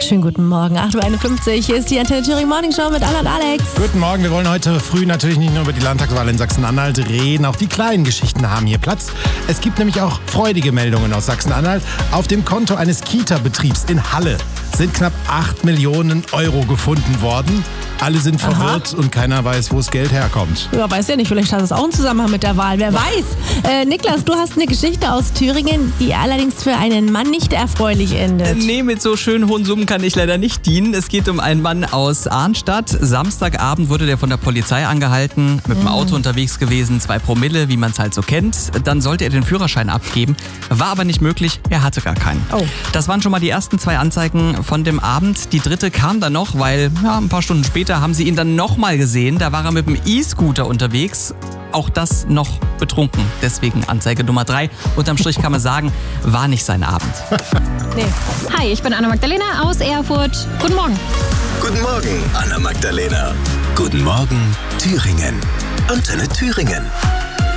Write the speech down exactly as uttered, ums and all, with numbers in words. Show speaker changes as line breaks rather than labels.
Schönen guten Morgen, acht Uhr einundfünfzig. Hier ist die Antenne Thüringen Morning Show mit Anna und Alex.
Guten Morgen, wir wollen heute früh natürlich nicht nur über die Landtagswahl in Sachsen-Anhalt reden, auch die kleinen Geschichten haben hier Platz. Es gibt nämlich auch freudige Meldungen aus Sachsen-Anhalt. Auf dem Konto eines Kita-Betriebs in Halle sind knapp acht Millionen Euro gefunden worden. Alle sind verwirrt Aha. und keiner weiß, wo das Geld herkommt.
Ja, weiß ja nicht, vielleicht hat es auch einen Zusammenhang mit der Wahl, wer weiß. Äh, Niklas, du hast eine Geschichte aus Thüringen, die allerdings für einen Mann nicht erfreulich endet.
Nee, mit so schönen hohen Summen kann ich leider nicht dienen. Es geht um einen Mann aus Arnstadt. Samstagabend wurde der von der Polizei angehalten, mit dem mhm. Auto unterwegs gewesen, zwei Promille, wie man es halt so kennt. Dann sollte er den Führerschein abgeben, war aber nicht möglich, er hatte gar keinen.
Oh.
Das waren schon mal die ersten zwei Anzeigen von dem Abend. Die dritte kam dann noch, weil ja, ein paar Stunden später haben sie ihn dann nochmal gesehen. Da war er mit dem E-Scooter unterwegs. Auch das noch betrunken. Deswegen Anzeige Nummer drei. Unterm Strich kann man sagen, war nicht sein Abend.
Nee.
Hi, ich bin Anna Magdalena aus Erfurt. Guten Morgen.
Guten Morgen, Anna Magdalena. Guten Morgen, Thüringen. Antenne Thüringen.